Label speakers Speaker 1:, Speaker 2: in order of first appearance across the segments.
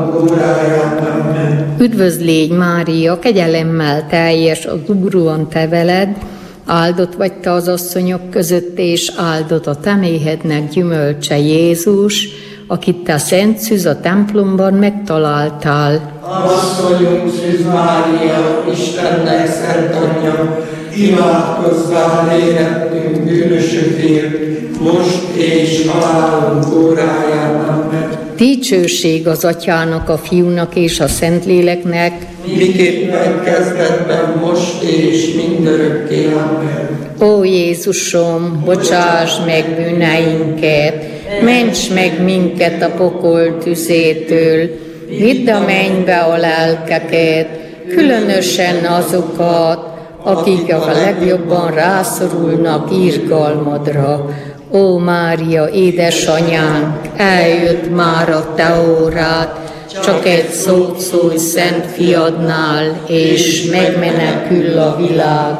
Speaker 1: Üdvözlégy, Mária, kegyelemmel teljes, az Úrban te veled, áldott vagy te az asszonyok között, és áldott a te méhednek gyümölcse Jézus, akit te szent szűz a templomban megtaláltál.
Speaker 2: Asszonyunk Szűz Mária, Istennek szent anyja, imádkozzál érettünk bűnösökért, most és halálunk óráján. Amen.
Speaker 1: Dicsőség az Atyának, a Fiúnak és a Szentléleknek,
Speaker 2: miképpen kezdetben, most és mindörökké. Amen.
Speaker 1: Ó Jézusom, bocsáss meg bűneinket, ments meg minket a pokol tüzétől, vidd a mennybe a lelkeket, különösen azokat, akik a legjobban rászorulnak irgalmadra. Ó Mária, édesanyánk, eljött már a te órád, csak egy szót szólj szent fiadnál, és megmenekül a világ.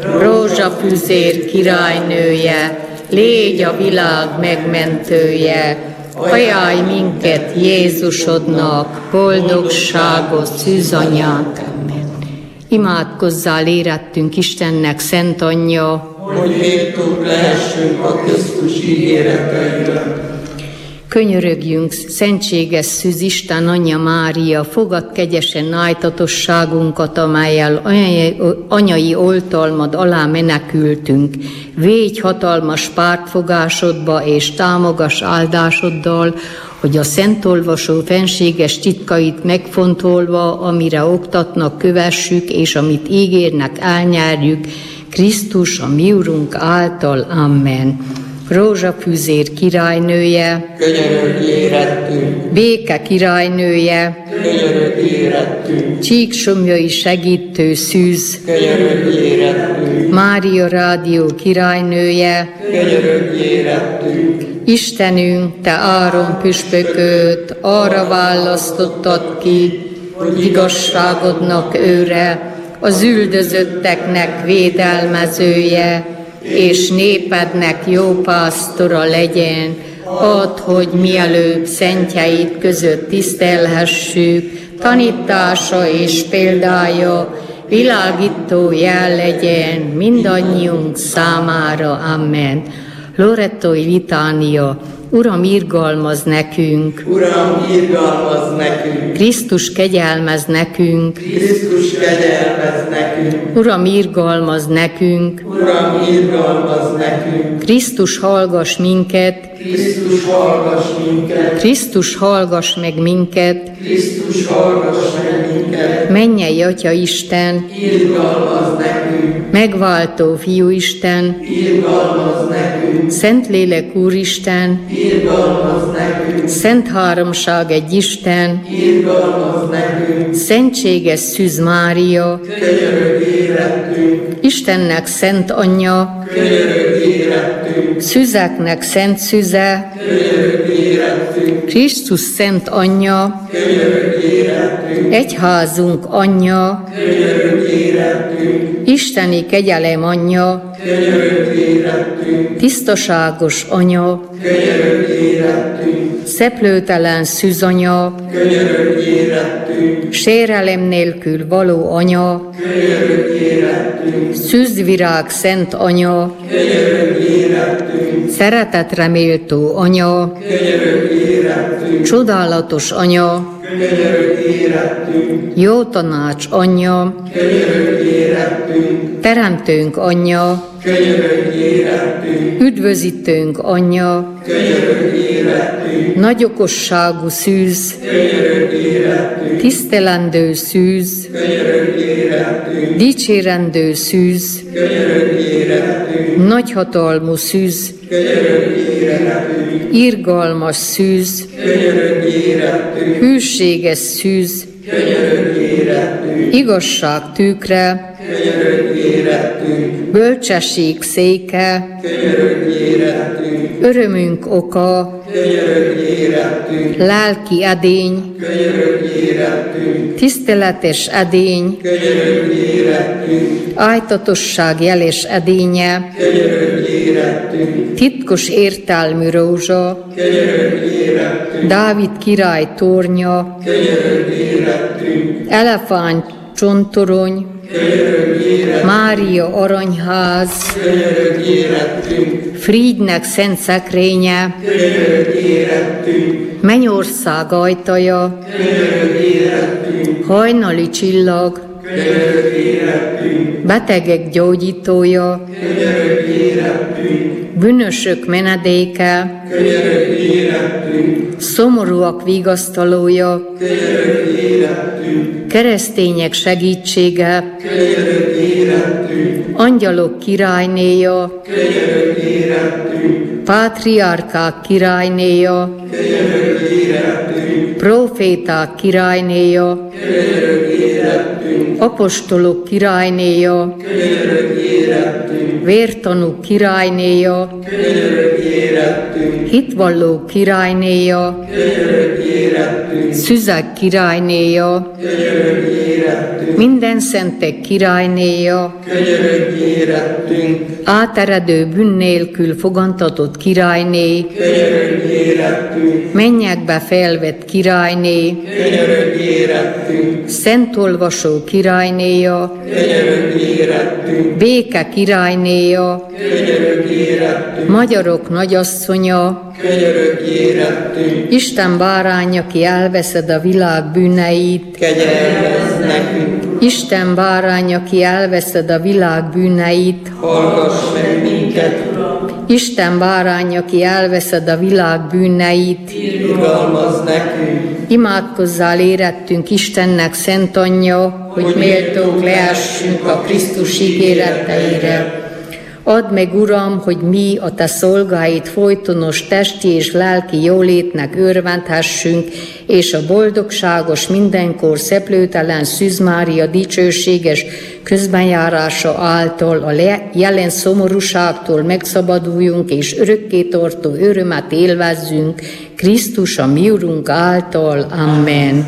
Speaker 1: Rózsafüzér királynője, légy a világ megmentője, ajánlj minket Jézusodnak, boldogságos szűzanyánk. Amen. Imádkozzál érettünk Istennek szent anyja,
Speaker 2: hogy méltók lehessünk a Krisztus ígéreteire.
Speaker 1: Könyörögjünk, szentséges szűz Isten anyja Mária, fogad kegyesen nájtatosságunkat, amellyel anyai oltalmad alá menekültünk. Védj hatalmas pártfogásodba, és támogass áldásoddal, hogy a szentolvasó fenséges titkait megfontolva, amire oktatnak, kövessük, és amit ígérnek, elnyerjük, Krisztus, a mi Urunk által. Amen. Rózsafüzér királynője,
Speaker 2: könyörögj érettünk.
Speaker 1: Béke királynője,
Speaker 2: Könyörögj érettünk.
Speaker 1: Csíksomlyai segítő szűz,
Speaker 2: Könyörögj érettünk.
Speaker 1: Mária rádió királynője,
Speaker 2: Könyörögj érettünk.
Speaker 1: Istenünk, te Áron püspököt arra választottad ki, hogy igazságodnak őre, az üldözötteknek védelmezője, és népednek jó pásztora legyen. Add, hogy mielőbb szentjeid között tisztelhessük, tanítása és példája világító jel legyen mindannyiunk számára. Amen. Lorettói litánia. Uram, irgalmaz nekünk!
Speaker 2: Uram, irgalmaz nekünk!
Speaker 1: Krisztus kegyelmez nekünk!
Speaker 2: Krisztus kegyelmez nekünk!
Speaker 1: Uram, irgalmaz nekünk!
Speaker 2: Uram, irgalmaz nekünk!
Speaker 1: Krisztus, hallgass minket!
Speaker 2: Krisztus, hallgass minket!
Speaker 1: Krisztus, hallgass meg minket!
Speaker 2: Krisztus, hallgass meg minket!
Speaker 1: Mennyei Atya Isten!
Speaker 2: Irgalmaz nekünk!
Speaker 1: Megváltó Fiú Isten!
Speaker 2: Irgalmaz nekünk!
Speaker 1: Szentlélek Úristen!
Speaker 2: Irgalmaz nekünk!
Speaker 1: Szent Háromság egy Isten!
Speaker 2: Irgalmaz nekünk!
Speaker 1: Szentséges Szűz Mária!
Speaker 2: Könyörögj érettünk!
Speaker 1: Istennek szent anyja!
Speaker 2: Könyörögj érettünk!
Speaker 1: Szűzeknek szent szűze!
Speaker 2: Könyörögj érettünk!
Speaker 1: Krisztus szent anyja!
Speaker 2: Könyörögj érettünk!
Speaker 1: Egyházunk anyja!
Speaker 2: Könyörögj érettünk!
Speaker 1: Isteni kegyelem anyja!
Speaker 2: Könyörögj érettünk!
Speaker 1: Tisztaságos anya!
Speaker 2: Könyörögj érettünk!
Speaker 1: Szeplőtelen szűzanya!
Speaker 2: Könyörögj érettünk!
Speaker 1: Sérelem nélkül való anya!
Speaker 2: Könyörögj érettünk!
Speaker 1: Szűzvirág szent anya!
Speaker 2: Könyörögj érettünk!
Speaker 1: Szeretetre méltó anya!
Speaker 2: Könyörögj érettünk!
Speaker 1: Csodálatos anya!
Speaker 2: Könyörögj érettünk!
Speaker 1: Jó tanács anyja!
Speaker 2: Könyörögj érettünk!
Speaker 1: Teremtőnk anyja!
Speaker 2: Könyörögj érettünk!
Speaker 1: Üdvözítőnk anyja!
Speaker 2: Könyörögj érettünk!
Speaker 1: Nagy okosságú szűz!
Speaker 2: Könyörögj érettünk!
Speaker 1: Tisztelendő szűz!
Speaker 2: Könyörögj érettünk!
Speaker 1: Dicsérendő szűz!
Speaker 2: Könyörögj érettünk!
Speaker 1: Nagyhatalmú szűz!
Speaker 2: Könyörögj érettünk!
Speaker 1: Irgalmas szűz!
Speaker 2: Könyörögj érettünk!
Speaker 1: Hűséges szűz!
Speaker 2: Könyörögj érettünk!
Speaker 1: Igazság tükre!
Speaker 2: könyörögj érettünk,
Speaker 1: bölcsesség széke,
Speaker 2: könyörögj érettünk,
Speaker 1: örömünk oka,
Speaker 2: könyörögj érettünk,
Speaker 1: lelki edény,
Speaker 2: könyörögj érettünk,
Speaker 1: tiszteletes edény,
Speaker 2: könyörögj érettünk,
Speaker 1: ájtatosság jeles edénye,
Speaker 2: könyörögj érettünk,
Speaker 1: titkos értelmű rózsa,
Speaker 2: könyörögj érettünk,
Speaker 1: Dávid király tornya,
Speaker 2: könyörögj érettünk,
Speaker 1: elefánt csontorony,
Speaker 2: könyörögj érettünk,
Speaker 1: Mária aranyház,
Speaker 2: könyörögj érettünk,
Speaker 1: Frigynek szent szekrénye,
Speaker 2: könyörögj érettünk,
Speaker 1: mennyország ajtaja,
Speaker 2: könyörögj érettünk,
Speaker 1: hajnali csillag,
Speaker 2: könyörögj érettünk,
Speaker 1: betegek gyógyítója,
Speaker 2: könyörögj érettünk,
Speaker 1: bűnösök menedéke,
Speaker 2: könyörögj érettünk,
Speaker 1: szomorúak vigasztalója,
Speaker 2: könyörögj érettünk,
Speaker 1: keresztények segítsége,
Speaker 2: könyörögj érettünk,
Speaker 1: angyalok királynéja,
Speaker 2: könyörögj érettünk,
Speaker 1: pátriárkák királynéja,
Speaker 2: könyörögj érettünk,
Speaker 1: proféták királynéja,
Speaker 2: könyörögj érettünk,
Speaker 1: apostolok királynéja,
Speaker 2: könyörögj érettünk,
Speaker 1: vértanúk királynéja,
Speaker 2: könyörögj érettünk,
Speaker 1: hitvallók királynéja,
Speaker 2: könyörögj érettünk,
Speaker 1: szüzek királynéja,
Speaker 2: könyörögj érettünk,
Speaker 1: minden szentek királynéja,
Speaker 2: könyörögj érettünk,
Speaker 1: áteredő bűn nélkül fogantatott királyné,
Speaker 2: könyörögj érettünk,
Speaker 1: mennyekbe felvett királyné,
Speaker 2: könyörögj érettünk,
Speaker 1: szentolvasó királynéja,
Speaker 2: könyörögj érettünk,
Speaker 1: béke királynéja,
Speaker 2: könyörögj érettünk,
Speaker 1: magyarok nagyasszonya,
Speaker 2: könyörögj érettünk,
Speaker 1: Isten báránya, ki elveszed a világ bűneit,
Speaker 2: kegyelmezz nekünk,
Speaker 1: Isten báránya, ki elveszed a világ bűneit,
Speaker 2: hallgass meg minket, Uram,
Speaker 1: Isten báránya, ki elveszed a világ bűneit,
Speaker 2: irgalmazz nekünk,
Speaker 1: imádkozzál érettünk Istennek szent anyja, hogy méltók lehessünk a Krisztus ígéreteire. Add meg, Uram, hogy mi, a Te szolgáid folytonos testi és lelki jólétnek örvendhessünk, és a boldogságos, mindenkor szeplőtelen Szűz Mária dicsőséges közbenjárása által a jelen szomorúságtól megszabaduljunk, és örökkétartó örömet élvezzünk Krisztus, a mi Urunk által. Amen.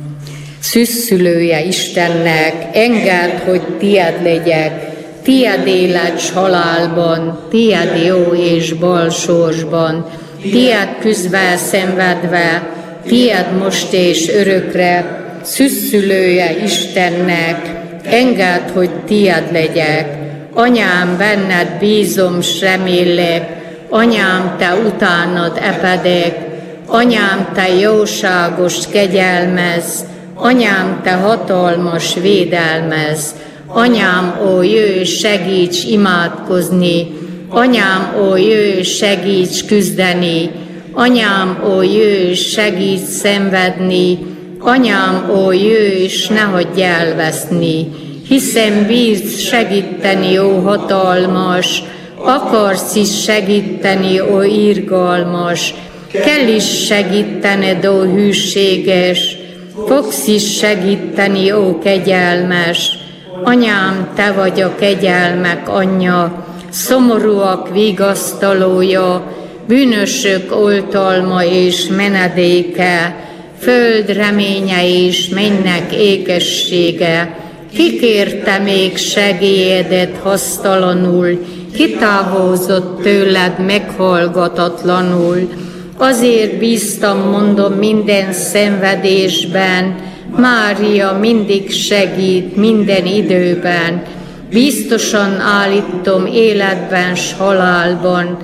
Speaker 1: Szűzszülője Istennek, engedd, hogy tied legyek, tied élet s halálban, tied jó és bal sorsban, tied küzdve, szenvedve, tied most és örökre, szűzszülője Istennek, engedd, hogy tied legyek. Anyám, benned bízom, s remélek, anyám, te utánad epedek, anyám, te jóságos kegyelmez, anyám, te hatalmas védelmez, anyám, ó, jöjj, segíts imádkozni, anyám, ó, jöjj, segíts küzdeni, anyám, ó, jöjj, segíts szenvedni, anyám, ó, jöjj, s ne hagyj elveszni, hiszen bízz segíteni, ó hatalmas, akarsz is segíteni, ó irgalmas, kell is segítened, ó hűséges, fogsz is segíteni, ó kegyelmes. Anyám, te vagy a kegyelmek anyja, szomorúak vigasztalója, bűnösök oltalma és menedéke, föld reménye és mennek ékessége. Kikérte még segélyedet hasztalanul, kitávozott tőled meghallgatatlanul. Azért bíztam, mondom, minden szenvedésben, Mária mindig segít minden időben. Biztosan állítom életben s halálban,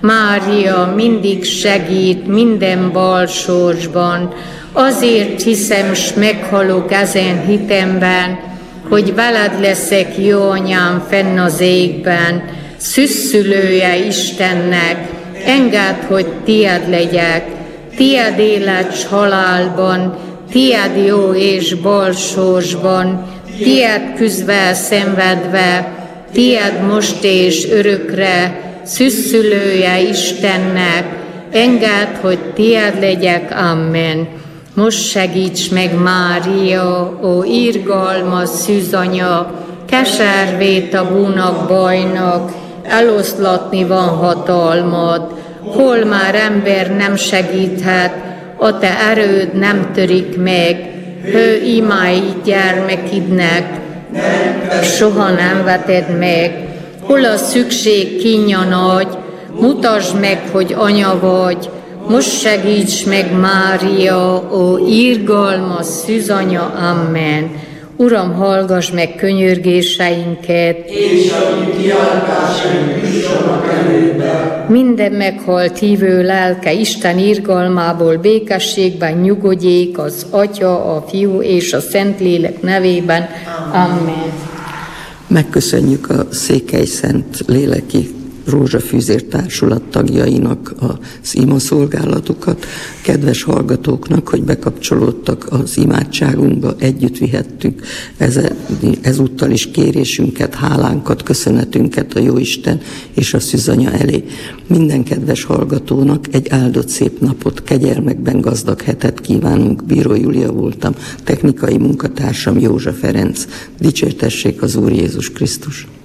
Speaker 1: Mária mindig segít minden bal sorsban. Azért hiszem, s meghalok ezen hitemben, hogy veled leszek, jó anyám, fenn az égben. Szűzszülője Istennek, engedd, hogy tied legyek, tied élet s halálban, tied jó és bal sorsban, tied küzdve, szenvedve, tied most és örökre, szűzszülője Istennek, engedd, hogy tied legyek. Amen. Most segíts meg, Mária, ó irgalmas szűzanya, keservét a búnak bajnak, eloszlatni van hatalmad, hol már ember nem segíthet, a te erőd nem törik meg, hő imáit gyermekidnek, soha nem veted meg, hol a szükség kínja nagy, mutasd meg, hogy anya vagy, most segíts meg, Mária, ó irgalmas szűzanya, amen. Uram, hallgass meg könyörgéseinket,
Speaker 2: és a mi kiáltásaink jussanak elődbe.
Speaker 1: minden meghalt hívő lelke Isten irgalmából békességben nyugodjék az Atya, a Fiú és a Szentlélek nevében. Amen.
Speaker 3: Megköszönjük a Székely Szent Léleki Rózsafűzér Társulat tagjainak az imaszolgálatukat, kedves hallgatóknak, hogy bekapcsolódtak az imádságunkba, együtt vihettük ezúttal is kérésünket, hálánkat, köszönetünket a Jóisten és a Szűzanya elé. Minden kedves hallgatónak egy áldott szép napot, kegyelmekben gazdag hetet kívánunk. Bíró Júlia voltam, technikai munkatársam Józsa Ferenc. Dicsértessék az Úr Jézus Krisztus!